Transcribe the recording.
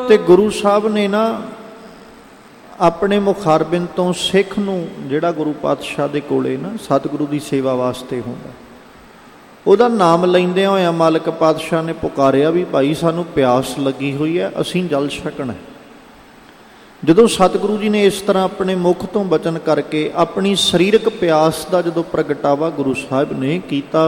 ਤੇ ਗੁਰੂ ਸਾਹਿਬ ਨੇ ਨਾ ਆਪਣੇ ਮੁਖਾਰਬਿੰਦ ਤੋਂ ਸਿੱਖ ਨੂੰ, ਜਿਹੜਾ ਗੁਰੂ ਪਾਤਸ਼ਾਹ ਦੇ ਕੋਲੇ ਨਾ ਸਤਿਗੁਰੂ ਦੀ ਸੇਵਾ ਵਾਸਤੇ ਹੁੰਦਾ, ਉਹਦਾ ਨਾਮ ਲੈਂਦਿਆਂ ਹੋਇਆਂ ਮਾਲਕ ਪਾਤਸ਼ਾਹ ਨੇ ਪੁਕਾਰਿਆ ਵੀ ਭਾਈ ਸਾਨੂੰ ਪਿਆਸ ਲੱਗੀ ਹੋਈ ਹੈ, ਅਸੀਂ ਜਲ ਛਕਣਾ। ਜਦੋਂ ਸਤਿਗੁਰੂ ਜੀ ਨੇ ਇਸ ਤਰ੍ਹਾਂ ਆਪਣੇ ਮੁਖ ਤੋਂ ਬਚਨ ਕਰਕੇ ਆਪਣੀ ਸਰੀਰਕ ਪਿਆਸ ਦਾ ਜਦੋਂ ਪ੍ਰਗਟਾਵਾ ਗੁਰੂ ਸਾਹਿਬ ਨੇ ਕੀਤਾ,